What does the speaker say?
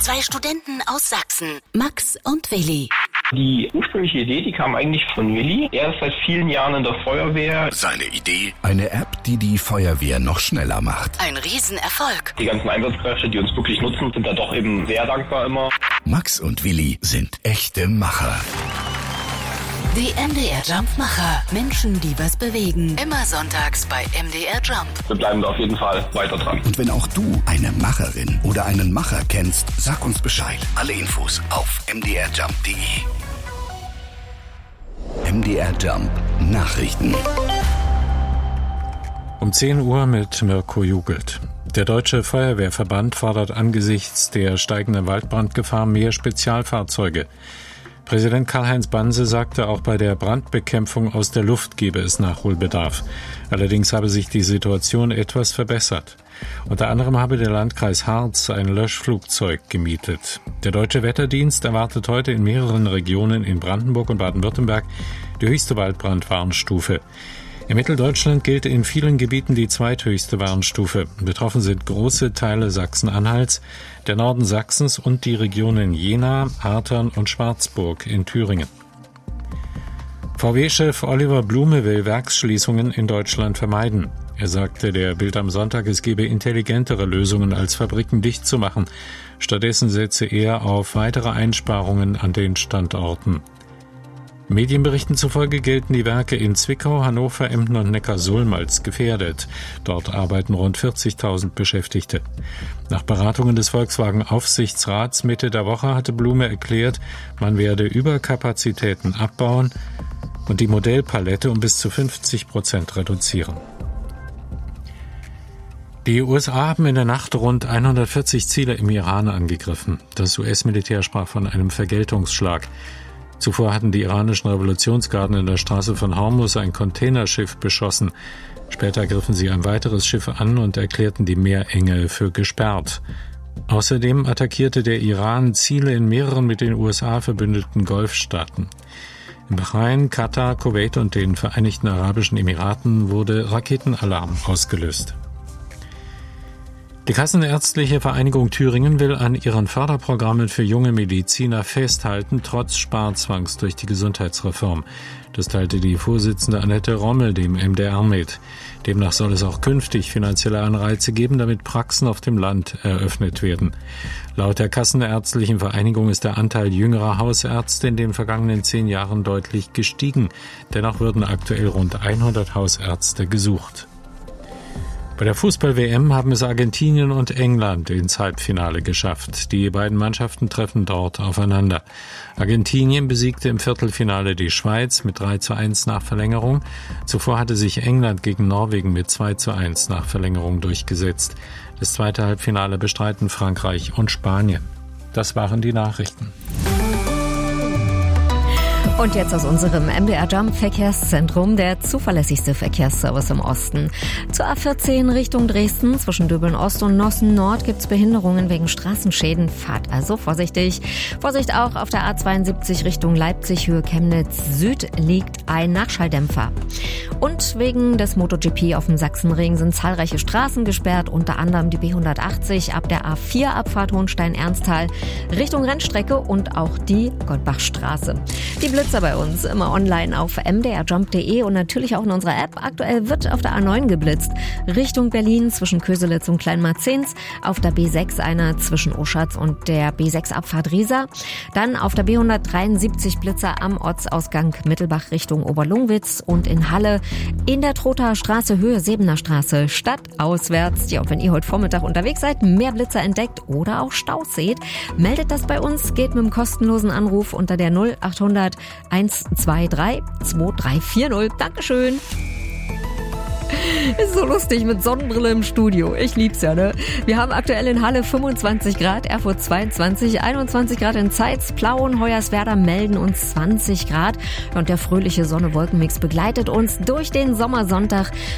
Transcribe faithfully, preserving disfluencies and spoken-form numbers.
Zwei Studenten aus Sachsen, Max und Willi. Die ursprüngliche Idee, die kam eigentlich von Willi. Er ist seit vielen Jahren in der Feuerwehr. Seine Idee? Eine App, die die Feuerwehr noch schneller macht. Ein Riesenerfolg. Die ganzen Einsatzkräfte, die uns wirklich nutzen, sind da doch eben sehr dankbar immer. Max und Willi sind echte Macher. Die M D R Jump-Macher. Menschen, die was bewegen. Immer sonntags bei M D R Jump. Wir bleiben da auf jeden Fall weiter dran. Und wenn auch du eine Macherin oder einen Macher kennst, sag uns Bescheid. Alle Infos auf m d r jump punkt d e. M D R Jump Nachrichten. Um zehn Uhr mit Mirko Jugelt. Der Deutsche Feuerwehrverband fordert angesichts der steigenden Waldbrandgefahr mehr Spezialfahrzeuge. Präsident Karl-Heinz Banse sagte, auch bei der Brandbekämpfung aus der Luft gebe es Nachholbedarf. Allerdings habe sich die Situation etwas verbessert. Unter anderem habe der Landkreis Harz ein Löschflugzeug gemietet. Der Deutsche Wetterdienst erwartet heute in mehreren Regionen in Brandenburg und Baden-Württemberg die höchste Waldbrandwarnstufe. In Mitteldeutschland gilt in vielen Gebieten die zweithöchste Warnstufe. Betroffen sind große Teile Sachsen-Anhalts, der Norden Sachsens und die Regionen Jena, Hartern und Schwarzburg in Thüringen. V W-Chef Oliver Blume will Werksschließungen in Deutschland vermeiden. Er sagte der Bild am Sonntag, es gebe intelligentere Lösungen, als Fabriken dicht zu machen. Stattdessen setze er auf weitere Einsparungen an den Standorten. Medienberichten zufolge gelten die Werke in Zwickau, Hannover, Emden und Neckarsulm als gefährdet. Dort arbeiten rund vierzigtausend Beschäftigte. Nach Beratungen des Volkswagen-Aufsichtsrats Mitte der Woche hatte Blume erklärt, man werde Überkapazitäten abbauen und die Modellpalette um bis zu fünfzig Prozent reduzieren. Die U S A haben in der Nacht rund hundertvierzig Ziele im Iran angegriffen. Das U S-Militär sprach von einem Vergeltungsschlag. Zuvor hatten die iranischen Revolutionsgarden in der Straße von Hormuz ein Containerschiff beschossen. Später griffen sie ein weiteres Schiff an und erklärten die Meerenge für gesperrt. Außerdem attackierte der Iran Ziele in mehreren mit den U S A verbündeten Golfstaaten. In Bahrain, Katar, Kuwait und den Vereinigten Arabischen Emiraten wurde Raketenalarm ausgelöst. Die Kassenärztliche Vereinigung Thüringen will an ihren Förderprogrammen für junge Mediziner festhalten, trotz Sparzwangs durch die Gesundheitsreform. Das teilte die Vorsitzende Annette Rommel dem M D R mit. Demnach soll es auch künftig finanzielle Anreize geben, damit Praxen auf dem Land eröffnet werden. Laut der Kassenärztlichen Vereinigung ist der Anteil jüngerer Hausärzte in den vergangenen zehn Jahren deutlich gestiegen. Dennoch würden aktuell rund hundert Hausärzte gesucht. Bei der Fußball-W M haben es Argentinien und England ins Halbfinale geschafft. Die beiden Mannschaften treffen dort aufeinander. Argentinien besiegte im Viertelfinale die Schweiz mit drei zu eins nach Verlängerung. Zuvor hatte sich England gegen Norwegen mit zwei zu eins nach Verlängerung durchgesetzt. Das zweite Halbfinale bestreiten Frankreich und Spanien. Das waren die Nachrichten. Und jetzt aus unserem M D R Jump Verkehrszentrum, der zuverlässigste Verkehrsservice im Osten. Zur A vierzehn Richtung Dresden, zwischen Döbeln Ost und Nossen Nord gibt's Behinderungen wegen Straßenschäden. Fahrt also vorsichtig. Vorsicht auch auf der A zweiundsiebzig Richtung Leipzig, Höhe Chemnitz Süd liegt ein Nachschalldämpfer. Und wegen des MotoGP auf dem Sachsenring sind zahlreiche Straßen gesperrt, unter anderem die B hundertachtzig ab der A vier Abfahrt Hohenstein-Ernsthal Richtung Rennstrecke und auch die Goldbachstraße. Die Blitzer bei uns immer online auf m d r jump punkt d e und natürlich auch in unserer App. Aktuell wird auf der A neun geblitzt. Richtung Berlin zwischen Köselitz und Kleinmarzens. Auf der B sechs einer zwischen Oschatz und der B sechs Abfahrt Riesa. Dann auf der B hundertdreiundsiebzig Blitzer am Ortsausgang Mittelbach Richtung Oberlungwitz und in Halle in der Trothaer Straße Höhe Sebener Straße stadtauswärts. Ja, und wenn ihr heute Vormittag unterwegs seid, mehr Blitzer entdeckt oder auch Staus seht, meldet das bei uns. Geht mit dem kostenlosen Anruf unter der null achthundert eins zwei drei zwei drei vier null. Dankeschön. Ist so lustig mit Sonnenbrille im Studio. Ich lieb's ja, ne? Wir haben aktuell in Halle fünfundzwanzig Grad, Erfurt zweiundzwanzig, einundzwanzig Grad in Zeitz, Plauen, Hoyerswerda melden uns zwanzig Grad. Und der fröhliche Sonne-Wolkenmix begleitet uns durch den Sommersonntag.